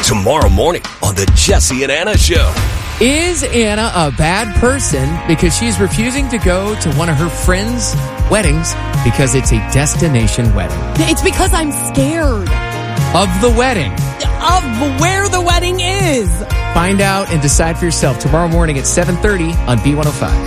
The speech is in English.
Tomorrow morning on the Jesse and Anna Show. Is Anna a bad person because she's refusing to go to one of her friends' weddings because it's a destination wedding? It's because I'm scared. Of the wedding. Of where the wedding is. Find out and decide for yourself tomorrow morning at 7:30 on B105.